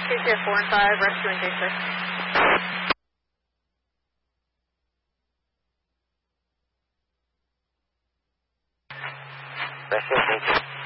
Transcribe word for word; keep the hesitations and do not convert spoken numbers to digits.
K C F four and five, rescuing K six. Rescue, thank you.